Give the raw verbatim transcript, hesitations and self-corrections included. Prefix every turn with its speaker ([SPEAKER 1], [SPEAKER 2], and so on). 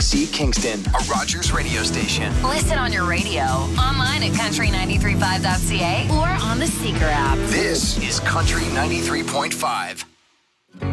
[SPEAKER 1] C Kingston, a Rogers radio station.
[SPEAKER 2] Listen on your radio, online at country nine three five dot c a, or on the Seeker app.
[SPEAKER 1] This is Country ninety-three point five.